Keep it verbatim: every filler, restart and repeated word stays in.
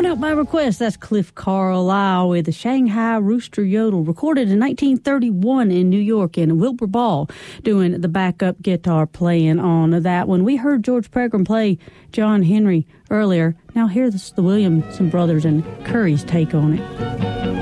Going out by request, that's Cliff Carlisle with the Shanghai Rooster Yodel, recorded in nineteen thirty-one in New York, and Wilbur Ball doing the backup guitar playing on that one. We heard George Pegram play John Henry earlier. Now here's the Williamson Brothers and Curry's take on it.